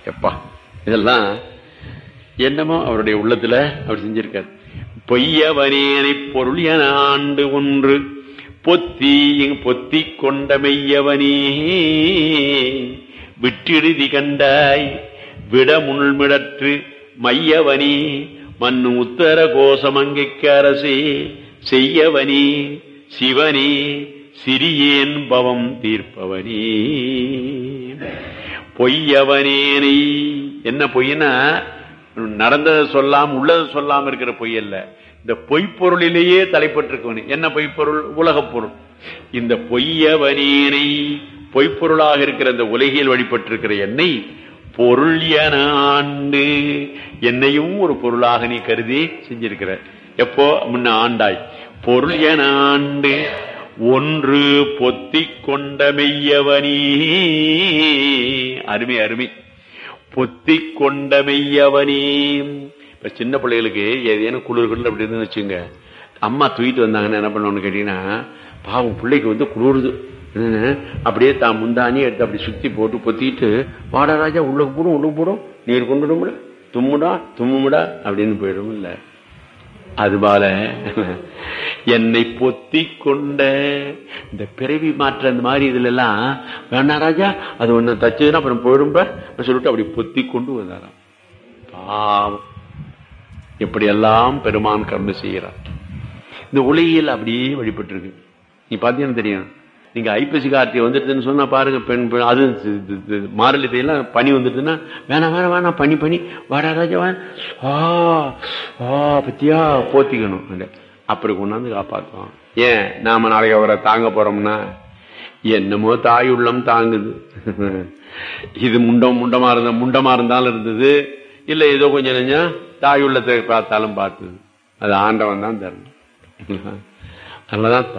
எப்பா இதெல்லாம் என்னமோ அவருடைய உள்ளத்துல அவர் செஞ்சிருக்காரு. பொய்யவனேனை பொருள் என ஆண்டு ஒன்று பொத்தி கொண்ட மெய்யவனே விட்டிடுதி கண்டாய் விட முள்மிடற்று மையவனே மண்ணு உத்தர கோசமங்கைக்கு அரசே செய்யவனே சிவனே சிறியேன் பவம் தீர்ப்பவனே. பொய்யவனேனை என்ன பொய்னா நடந்ததை சொல்லாம உள்ளதை சொல்லாம இருக்கிற பொய் அல்ல, இந்த பொய்ப்பொருளிலேயே தலைப்பட்டிருக்கவனே. என்ன பொய்ப்பொருள்? உலகப் பொருள். இந்த பொய்யவனேனை பொய்ப்பொருளாக இருக்கிற இந்த உலகில் வழிபட்டிருக்கிற என்னை பொருள் என ஆண்டு என்னையும் ஒரு பொருளாக நீ கருதி செஞ்சிருக்கிற. எப்போ முன்ன ஆண்டாய் பொருள் என ஆண்டு ஒன்று பொத்தி கொண்ட மெய்யவனே. அருமை அருமை. பொத்தி கொண்ட மெய்யவனே. இப்ப சின்ன பிள்ளைகளுக்கு ஏதேனும் குளிர்கள் அப்படி இருந்து வச்சுங்க, அம்மா தூக்கிட்டு வந்தாங்கன்னு என்ன பண்ணணும்னு கேட்டீங்கன்னா, பாவம் பிள்ளைக்கு குளிருது, அப்படியே தான் முந்தானி எடுத்து அப்படி சுத்தி போட்டு பொத்திட்டு வாடா ராஜா உள்ளுக்கு போடும் நீர் கொண்டுடும்ல தும்முடா அப்படின்னு போயிடும். இல்ல அதுபால என்னை பொத்தி கொண்ட இந்த பிறவி மாற்ற அந்த மாதிரி இதுல எல்லாம் வேணா ராஜா அது ஒண்ணு தச்சதுன்னா அப்புறம் போயிடும்ப சொல்லிட்டு அப்படி பொத்தி கொண்டு வந்தாராம். பாவம் எப்படியெல்லாம் பெருமான் கர்ம செய்கிறார். இந்த உலகில் அப்படியே வழிபட்டு இருக்கு. நீ பாத்தீங்கன்னா தெரியும். நீங்க ஐப்பசி கார்த்திகை வந்துடுதுன்னு சொன்னா பாருங்க, பெண் அது மாரலி தேயெல்லாம் பனி வந்துடுதுன்னா வேணாம் பனி வாடா ராஜா பத்தியா போத்திக்கணும். அப்படி கொண்டாந்து காப்பாற்றுவான். ஏன் நாம நாளைக்கு அவரை தாங்க போறோம்னா என்னமோ தாய் உள்ளம் தாங்குது. இது முண்டமா இருந்தாலும் இருந்தது, இல்ல ஏதோ கொஞ்சம் நெஞ்சம் தாய் உள்ளத்தை பார்த்தாலும் பார்த்தது. அது ஆண்டவன் தான் தரணும். அதனாலதான்